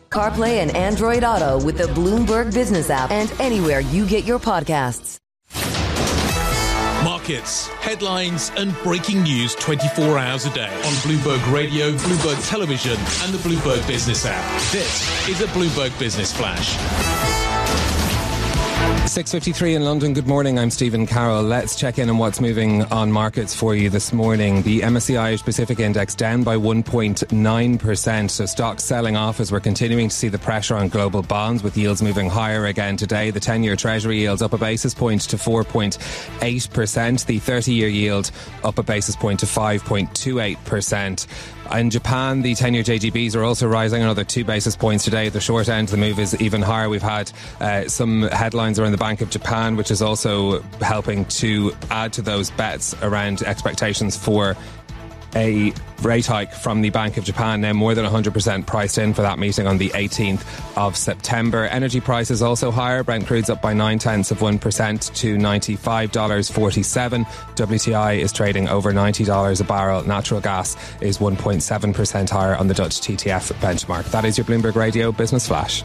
CarPlay and Android Auto with the Bloomberg Business app and anywhere you get your podcasts. Markets, headlines and breaking news 24 hours a day on Bloomberg Radio, Bloomberg Television and the Bloomberg Business app. This is a Bloomberg Business Flash. 6:53 in London. Good morning, I'm Stephen Carroll. Let's check in on what's moving on markets for you this morning. The MSCI Asia Pacific Index down by 1.9%, so stocks selling off as we're continuing to see the pressure on global bonds, with yields moving higher again today. The 10-year Treasury yields up a basis point to 4.8%. The 30-year yield up a basis point to 5.28%. In Japan, the 10-year JGBs are also rising another 2 basis points today. The short end of the move is even higher. We've had some headlines around the Bank of Japan, which is also helping to add to those bets around expectations for a rate hike from the Bank of Japan, now more than 100% priced in for that meeting on the 18th of September. Energy prices also higher. Brent crude's up by 0.9% to $95.47. WTI is trading over $90 a barrel. Natural gas is 1.7% higher on the Dutch TTF benchmark. That is your Bloomberg Radio Business Flash.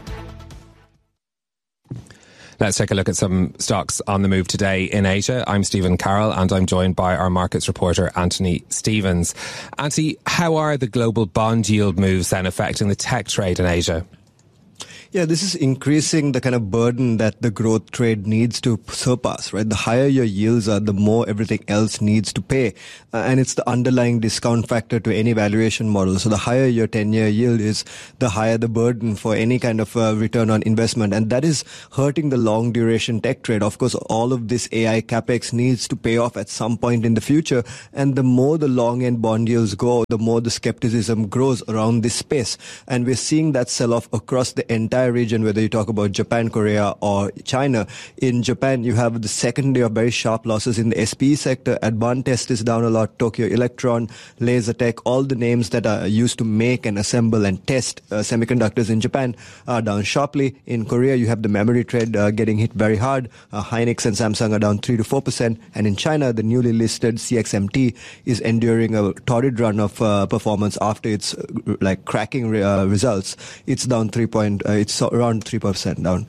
Let's take a look at some stocks on the move today in Asia. I'm Stephen Carroll and I'm joined by our markets reporter Anthony Stevens. Anthony, how are the global bond yield moves then affecting the tech trade in Asia? Yeah, this is increasing the kind of burden that the growth trade needs to surpass, right? The higher your yields are, the more everything else needs to pay. And it's the underlying discount factor to any valuation model. So the higher your 10-year yield is, the higher the burden for any kind of return on investment. And that is hurting the long duration tech trade. Of course, all of this AI capex needs to pay off at some point in the future. And the more the long end bond yields go, the more the skepticism grows around this space. And we're seeing that sell off across the entire region, whether you talk about Japan, Korea or China. In Japan, you have the second day of very sharp losses in the SPE sector. Advantest is down a lot. Tokyo Electron, Lasertech, all the names that are used to make and assemble and test semiconductors in Japan are down sharply. In Korea, you have the memory trade getting hit very hard. Hynix and Samsung are down 3 to 4%. And in China, the newly listed CXMT is enduring a torrid run of performance after its cracking results. It's down it's around 3% down.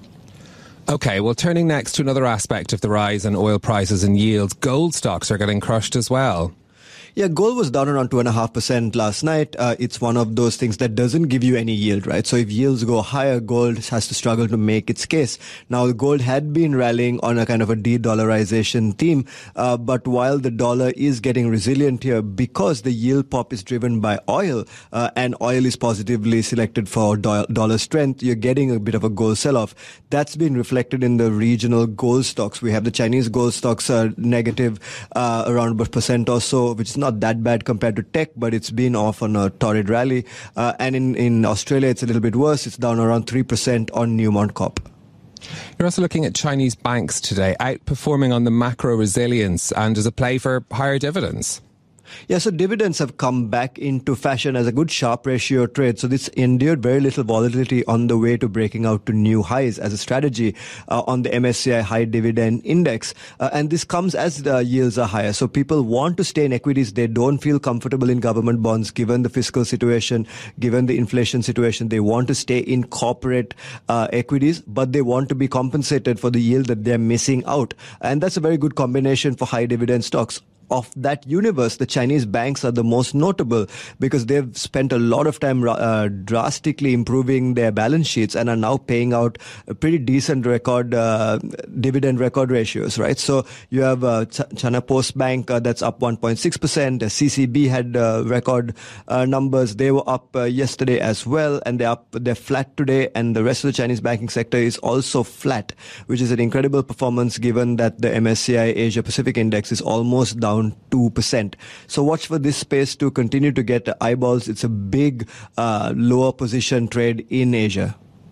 Okay, well, turning next to another aspect of the rise in oil prices and yields, gold stocks are getting crushed as well. Yeah, gold was down around 2.5% last night. It's one of those things that doesn't give you any yield, right? So if yields go higher, gold has to struggle to make its case. Now, the gold had been rallying on a kind of a de-dollarization theme, but while the dollar is getting resilient here because the yield pop is driven by oil, and oil is positively selected for dollar strength, you're getting a bit of a gold sell-off. That's been reflected in the regional gold stocks. We have the Chinese gold stocks negative around about 1% or so, which is not that bad compared to tech, but it's been off on a torrid rally. And in Australia, it's a little bit worse. It's down around 3% on Newmont Corp. You're also looking at Chinese banks today, outperforming on the macro resilience and as a play for higher dividends. Yeah, so dividends have come back into fashion as a good Sharpe ratio trade. So this endured very little volatility on the way to breaking out to new highs as a strategy on the MSCI High Dividend Index. And this comes as the yields are higher. So people want to stay in equities. They don't feel comfortable in government bonds given the fiscal situation, given the inflation situation. They want to stay in corporate equities, but they want to be compensated for the yield that they're missing out. And that's a very good combination for high dividend stocks. Of that universe, the Chinese banks are the most notable because they've spent a lot of time drastically improving their balance sheets and are now paying out a pretty decent dividend record ratios, right? So you have China Post Bank that's up 1.6%. CCB had record numbers. They were up yesterday as well, and they're flat today. And the rest of the Chinese banking sector is also flat, which is an incredible performance given that the MSCI Asia Pacific Index is almost down 2%. So watch for this space to continue to get eyeballs. It's a big lower position trade in Asia.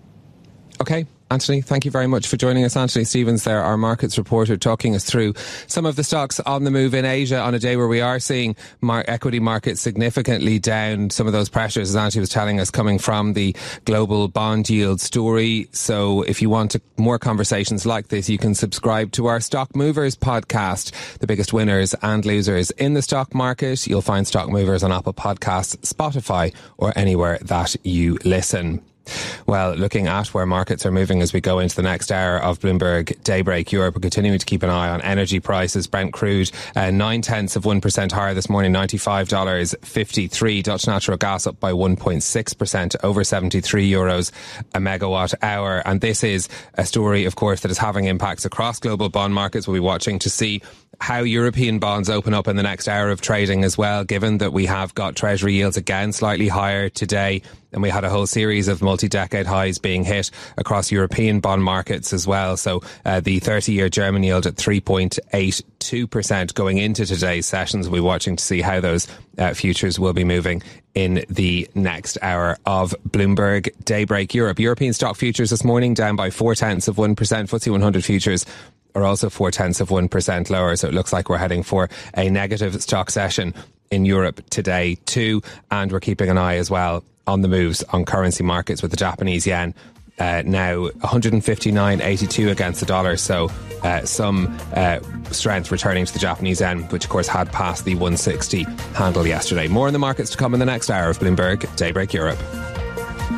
Okay. Anthony, thank you very much for joining us. Anthony Stevens there, our markets reporter, talking us through some of the stocks on the move in Asia on a day where we are seeing equity markets significantly down. Some of those pressures, as Anthony was telling us, coming from the global bond yield story. So if you want more conversations like this, you can subscribe to our Stock Movers podcast, the biggest winners and losers in the stock market. You'll find Stock Movers on Apple Podcasts, Spotify, or anywhere that you listen. Well, looking at where markets are moving as we go into the next hour of Bloomberg Daybreak Europe, we're continuing to keep an eye on energy prices. Brent crude 0.9% higher this morning, $95.53. Dutch natural gas up by 1.6%, over €73 a megawatt hour. And this is a story, of course, that is having impacts across global bond markets. We'll be watching to see how European bonds open up in the next hour of trading as well, given that we have got Treasury yields again slightly higher today. And we had a whole series of multi-decade highs being hit across European bond markets as well. So the 30-year German yield at 3.82% going into today's sessions. We'll be watching to see how those futures will be moving in the next hour of Bloomberg Daybreak Europe. European stock futures this morning down by 0.4%. FTSE 100 futures are also 0.4% lower. So it looks like we're heading for a negative stock session in Europe today too. And we're keeping an eye as well on the moves on currency markets, with the Japanese yen now 159.82 against the dollar. So some strength returning to the Japanese yen, which of course had passed the 160 handle yesterday. More on the markets to come in the next hour of Bloomberg Daybreak Europe.